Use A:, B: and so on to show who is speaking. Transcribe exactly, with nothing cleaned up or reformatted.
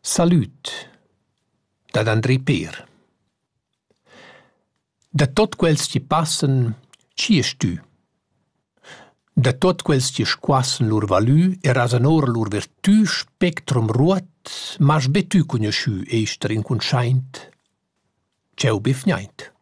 A: Salüt, dad André Per. Da tot quels chi passan, chi es tü? Da tot quels chi squassan lur valü e rasan ora lur vertü, spectrum ruot, mas be tü cugnosciù eister inconschaint? Tgeu befgnaint.